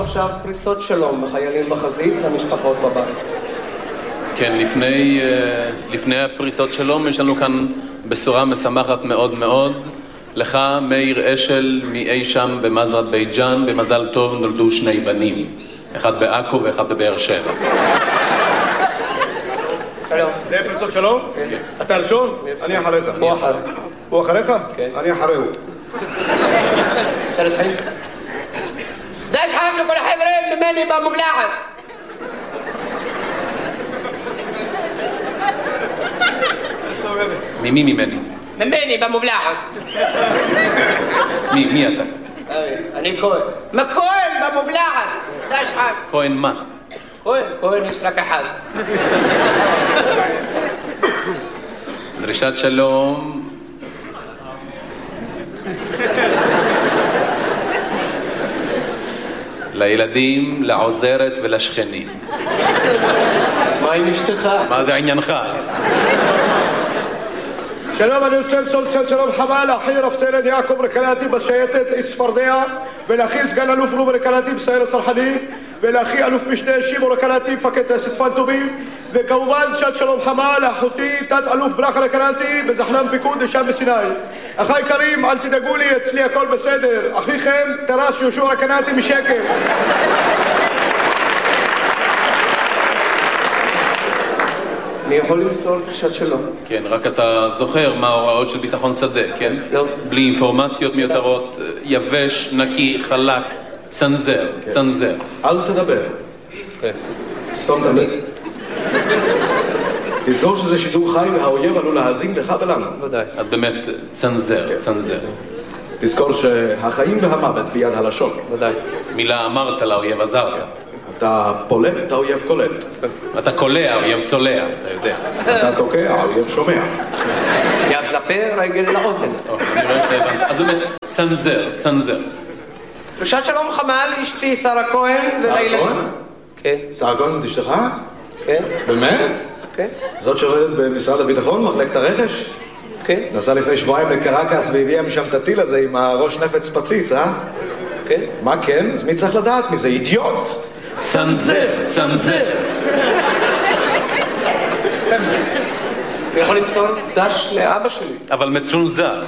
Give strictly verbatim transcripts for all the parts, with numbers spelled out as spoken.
עכשיו פריסות שלום מחיילים בחזית למשפחות בבית. כן, לפני, לפני הפריסות שלום יש לנו כאן בשורה משמחת מאוד מאוד. לך, מאיר אשל, מאי שם במזרת בית ג'אן, במזל טוב נולדו שני בנים. אחד בעכו ואחד בבאר שבע. שלום. זה פריסות שלום? כן. אתה ראשון? אני אחריך. הוא אחר. הוא אחריך? כן. אני אחריהו. רוצה להתחיל? דש חם לכל החברים ממני במובלעת. ממי ממני? ממני במובלעת. מי, מי אתה? אני כהן. מה כהן במובלעת? דש חם. כהן מה? כהן, כהן יש רק אחד. דרישת שלום. לילדים, לעוזרת ולשכנים. מה עם אשתך? מה זה עניינך? שלום, אני רוצה למסור דרישת שלום חמה לאחי רב סרן יעקב רקנאטי בשייטת צפרדע, ולאחי סגן אלוף רובי רקנאטי בסיירת צנחנים, ולאחי אלוף משנה שמעון רקנאטי מפקד טייסת פנטומים, וכמובן דרישת שלום חמה לאחותי תת אלוף ברכה רקנאטי בזחל"ם פיקוד שם בסיני. אחיי יקרים, אל תדאגו לי, אצלי הכל בסדר. אחיכם טרס יהושע רקנאטי משקר. אני יכול למסור דרישת שלום? כן, רק אתה זוכר מה ההוראות של ביטחון שדה, כן? לא. בלי אינפורמציות מיותרות, יבש, נקי, חלק, צנזר, צנזר. אל תדבר. כן. סתום את הלב. תזכור שזה שידור חי והאויב עלול להאזין לך ולנו. ודאי. אז באמת, צנזר, צנזר. תזכור שהחיים והמוות ביד הלשון. ודאי. מילה אמרת לאויב עזרת. אתה פולט, האויב קולט. אתה קולע, האויב צולע, אתה יודע. אתה תוקע, האויב שומע. יד לפה, רגל לאוזן. טוב, אני רואה שהבנת. אז באמת, צנזר, צנזר. דרישת שלום חמה לאשתי שרה כהן ולילדים. כן. שרה כהן זאת אשתך? כן. באמת? כן. זאת שעובדת במשרד הביטחון, מחלקת הרכש? כן. נסעה לפני שבועיים לקרקס והביאה משם את הטיל הזה עם הראש נפץ פציץ, אה? כן. מה כן? אז מי צריך לדעת מזה? אידיוט! צנזר, צנזר. אני יכול למסור דש לאבא שלי. אבל מצונזר.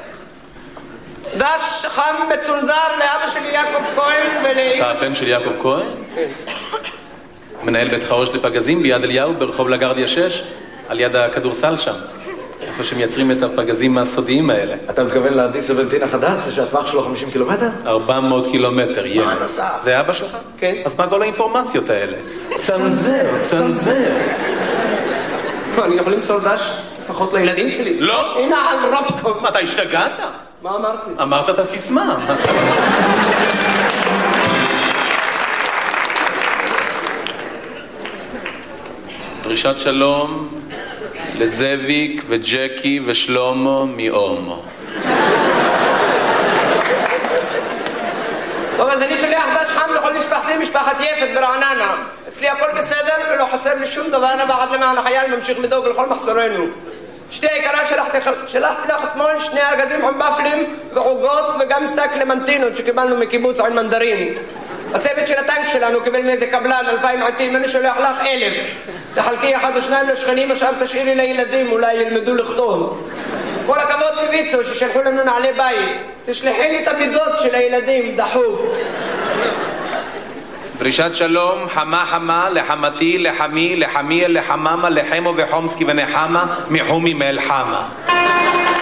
דש חם מצונזר לאבא שלי יעקב כהן ולאימא. אתה הבן של יעקב כהן? כן. מנהל בית חרוש לפגזים ביד אליהו ברחוב לגרדיה שש, על יד הכדורסל שם. איפה שמייצרים את הפגזים הסודיים האלה. אתה מתכוון ל-די שבע עשרה החדש, שהטווח שלו חמישים קילומטר? ארבע מאות קילומטר, ילד. מה אתה עושה? זה אבא שלך? כן. אז מה כל האינפורמציות האלה? צנזר, צנזר. אני יכול למסור דש לפחות לילדים שלי. לא. הנה על רבקוב. מה, אתה השתגעת? מה אמרתי? אמרת את הסיסמה. דרישת שלום לזאביק וג'קי ושלומו מאומו. טוב, אז אני שולח דש חם לכל משפחתי, משפחת יפת ברעננה. אצלי הכל בסדר ולא חסר לי שום דבר, אבא עד למען החייל ממשיך לדאוג לכל מחסורנו. אשתי היקרה, שלחתי, שלחתי לך אתמול שני ארגזים עם בפלים ועוגות וגם שק למנטינות שקיבלנו מקיבוץ עין מנדרים. הצוות של הטנק שלנו קיבל מאיזה קבלן אלפיים עטים, אני שולח לך אלף. תחלקי אחד או שניים לשכנים, עכשיו תשאירי לילדים, אולי ילמדו לכתוב. כל הכבוד לויצו ששלחו לנו נעלי בית. תשלחי לי את המידות של הילדים, דחוף. דרישת שלום חמה חמה לחמתי, לחמי, לחמי, לחממה, לחמו וחומסקי ונחמה מחומי מאל חמה.